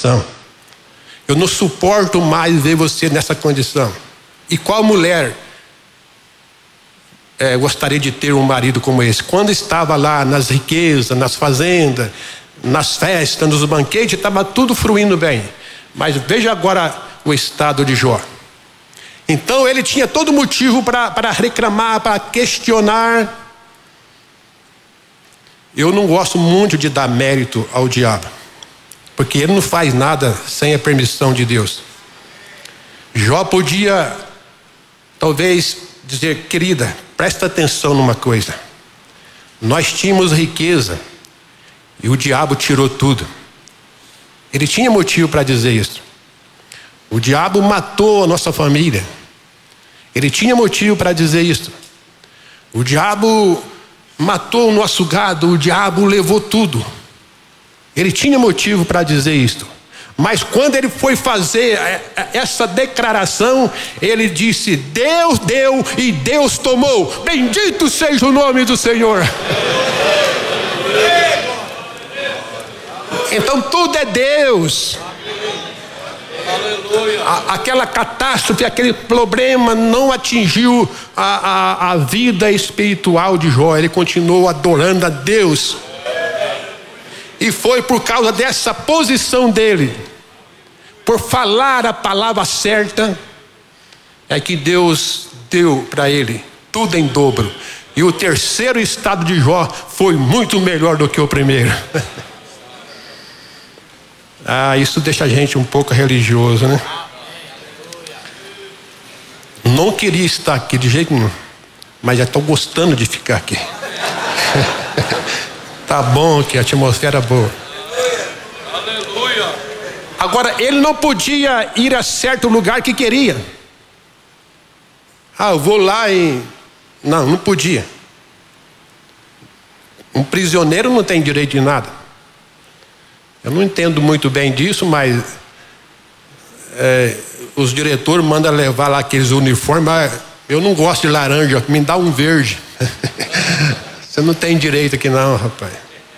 condição. Eu não suporto mais ver você nessa condição. E qual mulher gostaria de ter um marido como esse? Quando estava lá nas riquezas, nas fazendas, nas festas, nos banquetes, estava tudo fluindo bem. Mas veja agora o estado de Jó. Então ele tinha todo motivo para reclamar, para questionar. Eu não gosto muito de dar mérito ao diabo, porque ele não faz nada sem a permissão de Deus. Jó podia talvez dizer: querida, presta atenção numa coisa. Nós tínhamos riqueza e o diabo tirou tudo. Ele tinha motivo para dizer isso. O diabo matou a nossa família. Ele tinha motivo para dizer isso. O diabo matou o nosso gado, o diabo levou tudo. Ele tinha motivo para dizer isso. Mas quando ele foi fazer essa declaração, ele disse: Deus deu e Deus tomou. Bendito seja o nome do Senhor. Então tudo é Deus. Aquela catástrofe, aquele problema não atingiu a vida espiritual de Jó. Ele continuou adorando a Deus. E foi por causa dessa posição dele, por falar a palavra certa, é que Deus deu para ele tudo em dobro. E o terceiro estado de Jó foi muito melhor do que o primeiro. Isso deixa a gente um pouco religioso, né? Não queria estar aqui de jeito nenhum, mas já estou gostando de ficar aqui. Tá bom aqui, a atmosfera boa. Agora, ele não podia ir a certo lugar que queria. Eu vou lá e... Não podia. Um prisioneiro não tem direito de nada. Eu não entendo muito bem disso, mas os diretores mandam levar lá aqueles uniformes. Eu não gosto de laranja, me dá um verde. Você não tem direito aqui não, rapaz.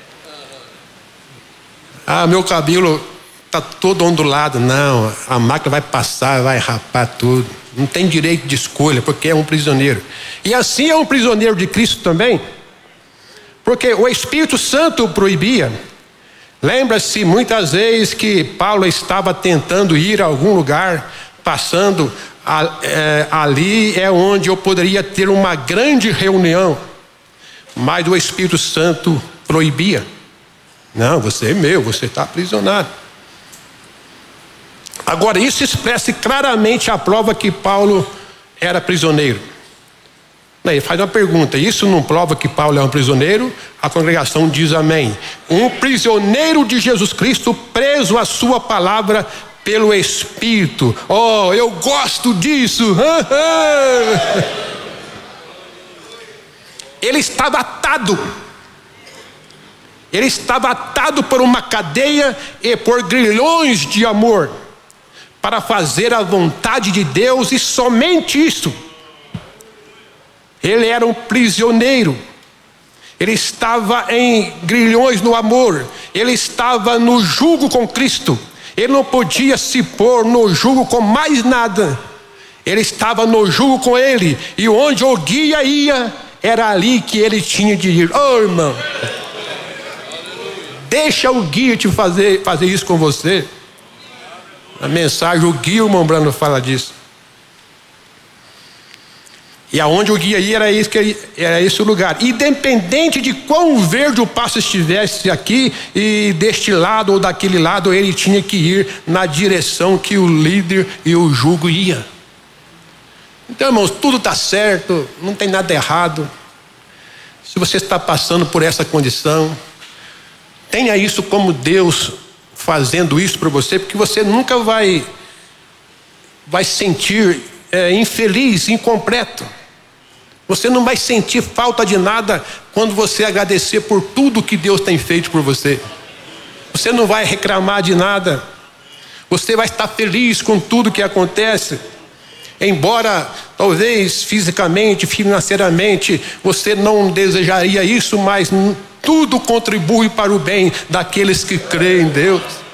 Meu cabelo tá todo ondulado. Não, a máquina vai passar, vai rapar tudo. Não tem direito de escolha, porque é um prisioneiro. E assim é um prisioneiro de Cristo também, porque o Espírito Santo proibia. Lembra-se muitas vezes que Paulo estava tentando ir a algum lugar, passando ali é onde eu poderia ter uma grande reunião, mas o Espírito Santo proibia. Não, você é meu, você está aprisionado. Agora, isso expressa claramente a prova que Paulo era prisioneiro. Ele faz uma pergunta: isso não prova que Paulo é um prisioneiro? A congregação diz amém. Um prisioneiro de Jesus Cristo, preso à sua palavra pelo Espírito. Eu gosto disso. Ele estava atado. Ele estava atado por uma cadeia e por grilhões de amor, para fazer a vontade de Deus, e somente isso. Ele era um prisioneiro. Ele estava em grilhões no amor. Ele estava no jugo com Cristo. Ele não podia se pôr no jugo com mais nada. Ele estava no jugo com Ele. E onde o guia ia, era ali que ele tinha de ir. Irmão, deixa o guia te fazer isso com você. A mensagem, o guia, o irmão Brando fala disso. E aonde o guia ia era esse o lugar. Independente de quão verde o passo estivesse aqui e deste lado ou daquele lado, ele tinha que ir na direção que o líder e o jugo ia. Então, irmãos, tudo está certo, não tem nada errado. Se você está passando por essa condição, tenha isso como Deus fazendo isso para você, porque você nunca vai sentir infeliz, incompleto. Você não vai sentir falta de nada quando você agradecer por tudo que Deus tem feito por você. Você não vai reclamar de nada. Você vai estar feliz com tudo que acontece. Embora talvez fisicamente, financeiramente, você não desejaria isso, mas tudo contribui para o bem daqueles que creem em Deus.